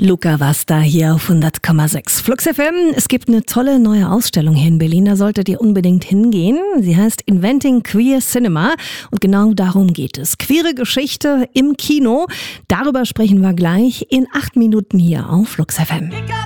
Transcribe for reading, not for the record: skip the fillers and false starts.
Luca Vasta hier auf 100,6 Flux FM. Es gibt eine tolle neue Ausstellung hier in Berlin, da solltet ihr unbedingt hingehen. Sie heißt Inventing Queer Cinema und genau darum geht es. Queere Geschichte im Kino, darüber sprechen wir gleich in 8 Minuten hier auf Flux FM.